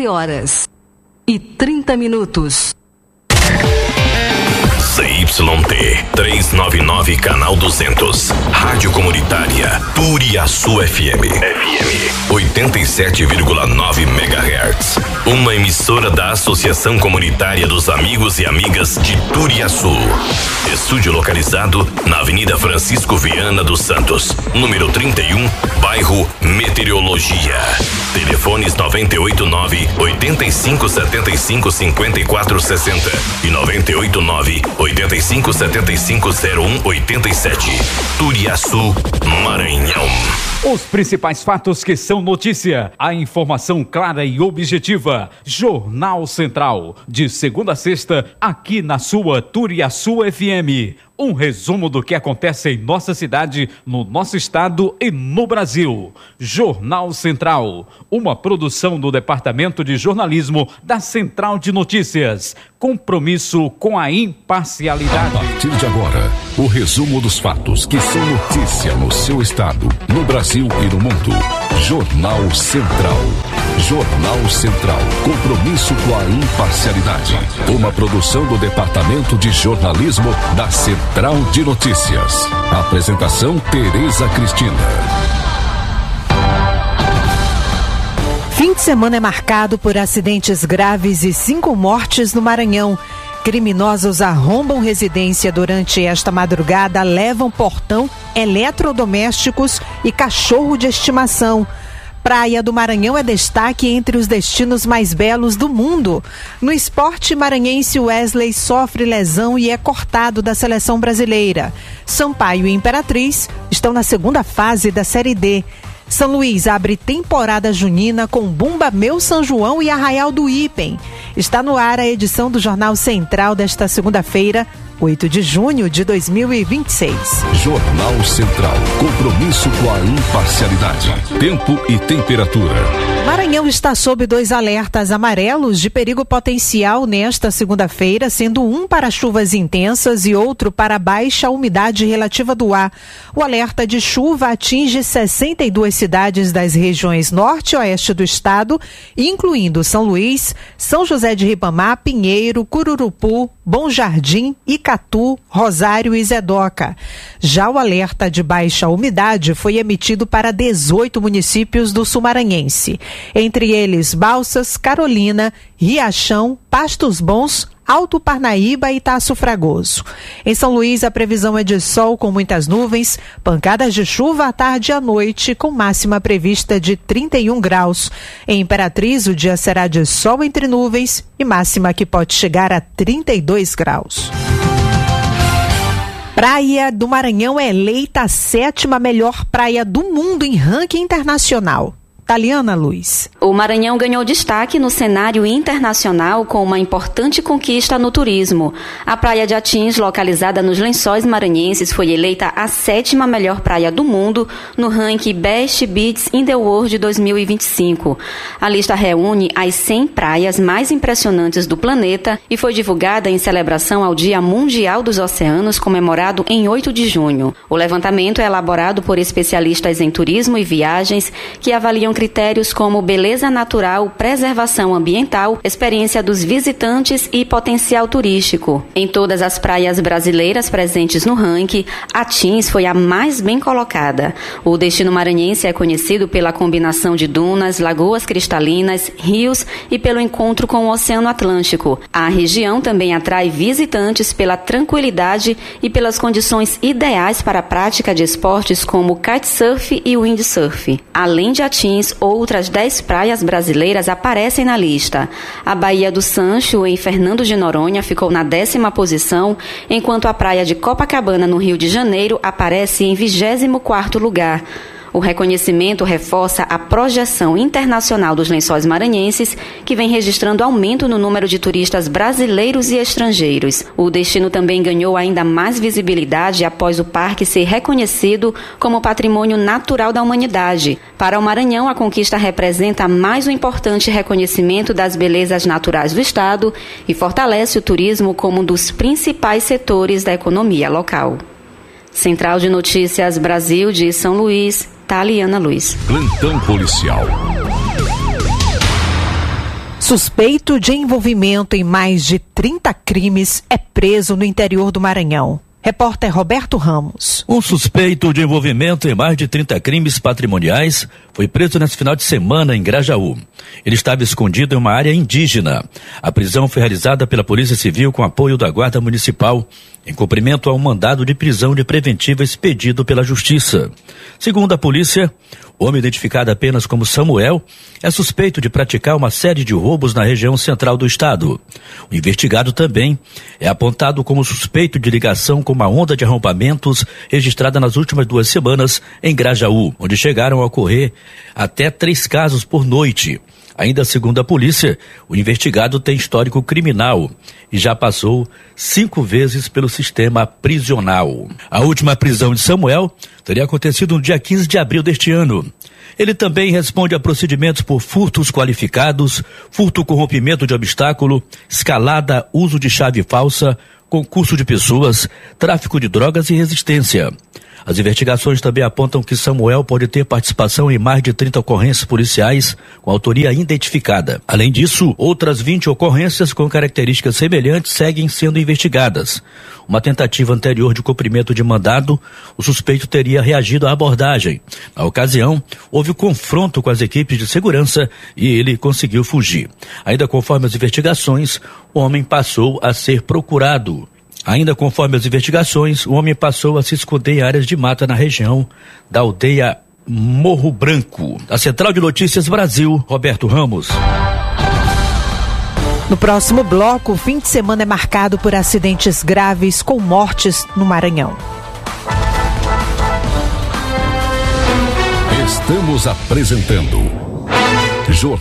11h30. ZYT 399, canal 200. Rádio Comunitária Turiaçu FM 87,9 MHz. Uma emissora da Associação Comunitária dos Amigos e Amigas de Turiaçu. Estúdio localizado na Avenida Francisco Viana dos Santos, número 31, bairro Meteorologia. Telefones 989-8575-5460 e 989-8575-0187. Turiaçu, Maranhão. Os principais fatos que são notícia. A informação clara e objetiva. Jornal Central. De segunda a sexta, aqui na sua Turiaçu FM. Um resumo do que acontece em nossa cidade, no nosso estado e no Brasil. Jornal Central. Uma produção do Departamento de Jornalismo da Central de Notícias. Compromisso com a imparcialidade. A partir de agora, o resumo dos fatos que são notícia no seu estado, no Brasil e no mundo. Jornal Central. Jornal Central. Compromisso com a imparcialidade. Uma produção do Departamento de Jornalismo da Central de Notícias. Apresentação: Tereza Cristina. Fim de semana é marcado por acidentes graves e 5 mortes no Maranhão. Criminosos arrombam residência durante esta madrugada, levam portão, eletrodomésticos e cachorro de estimação. Praia do Maranhão é destaque entre os destinos mais belos do mundo. No esporte maranhense, Wesley sofre lesão e é cortado da seleção brasileira. Sampaio e Imperatriz estão na segunda fase da Série D. São Luís abre temporada junina com Bumba Meu São João e Arraial do Ipem. Está no ar a edição do Jornal Central desta segunda-feira, 8 de junho de 2026. Jornal Central. Compromisso com a imparcialidade. Tempo e temperatura. Maranhão está sob 2 alertas amarelos de perigo potencial nesta segunda-feira, sendo um para chuvas intensas e outro para baixa umidade relativa do ar. O alerta de chuva atinge 62 cidades das regiões norte e oeste do estado, incluindo São Luís, São José de Ribamar, Pinheiro, Cururupu, Bom Jardim, Icatu, Rosário e Zedoca. Já o alerta de baixa umidade foi emitido para 18 municípios do sul maranhense, entre eles Balsas, Carolina, Riachão, Pastos Bons, Alto Parnaíba e Taço Fragoso. Em São Luís, a previsão é de sol com muitas nuvens, pancadas de chuva à tarde e à noite, com máxima prevista de 31 graus. Em Imperatriz, o dia será de sol entre nuvens e máxima que pode chegar a 32 graus. Praia do Maranhão é eleita a 7ª melhor praia do mundo em ranking internacional. Taliana Luiz. O Maranhão ganhou destaque no cenário internacional com uma importante conquista no turismo. A Praia de Atins, localizada nos Lençóis Maranhenses, foi eleita a 7ª melhor praia do mundo no ranking Best Beaches in the World 2025. A lista reúne as 100 praias mais impressionantes do planeta e foi divulgada em celebração ao Dia Mundial dos Oceanos, comemorado em 8 de junho. O levantamento é elaborado por especialistas em turismo e viagens que avaliam critérios como beleza natural, preservação ambiental, experiência dos visitantes e potencial turístico. Em todas as praias brasileiras presentes no ranking, Atins foi a mais bem colocada. O destino maranhense é conhecido pela combinação de dunas, lagoas cristalinas, rios e pelo encontro com o Oceano Atlântico. A região também atrai visitantes pela tranquilidade e pelas condições ideais para a prática de esportes como kitesurf e windsurf. Além de Atins, outras 10 praias brasileiras aparecem na lista. A Baía do Sancho, em Fernando de Noronha, ficou na 10ª posição, enquanto a praia de Copacabana, no Rio de Janeiro, aparece em 24º lugar. O reconhecimento reforça a projeção internacional dos Lençóis Maranhenses, que vem registrando aumento no número de turistas brasileiros e estrangeiros. O destino também ganhou ainda mais visibilidade após o parque ser reconhecido como Patrimônio Natural da Humanidade. Para o Maranhão, a conquista representa mais um importante reconhecimento das belezas naturais do estado e fortalece o turismo como um dos principais setores da economia local. Central de Notícias Brasil de São Luís, Taliana Luiz. Plantão policial. Suspeito de envolvimento em mais de 30 crimes é preso no interior do Maranhão. Repórter Roberto Ramos. Um suspeito de envolvimento em mais de 30 crimes patrimoniais foi preso nesse final de semana em Grajaú. Ele estava escondido em uma área indígena. A prisão foi realizada pela Polícia Civil com apoio da Guarda Municipal, em cumprimento a um mandado de prisão de preventiva expedido pela Justiça. Segundo a polícia, o homem identificado apenas como Samuel é suspeito de praticar uma série de roubos na região central do estado. O investigado também é apontado como suspeito de ligação com uma onda de arrombamentos registrada nas últimas 2 semanas em Grajaú, onde chegaram a ocorrer até 3 casos por noite. Ainda segundo a polícia, o investigado tem histórico criminal e já passou 5 vezes pelo sistema prisional. A última prisão de Samuel teria acontecido no dia 15 de abril deste ano. Ele também responde a procedimentos por furtos qualificados, furto com rompimento de obstáculo, escalada, uso de chave falsa, concurso de pessoas, tráfico de drogas e resistência. As investigações também apontam que Samuel pode ter participação em mais de 30 ocorrências policiais com autoria identificada. Além disso, outras 20 ocorrências com características semelhantes seguem sendo investigadas. Uma tentativa anterior de cumprimento de mandado, o suspeito teria reagido à abordagem. Na ocasião, houve confronto com as equipes de segurança e ele conseguiu fugir. Ainda conforme as investigações, o homem passou a ser procurado. Ainda conforme as investigações, o homem passou a se esconder em áreas de mata na região da aldeia Morro Branco. Da Central de Notícias Brasil, Roberto Ramos. No próximo bloco, o fim de semana é marcado por acidentes graves com mortes no Maranhão. Estamos apresentando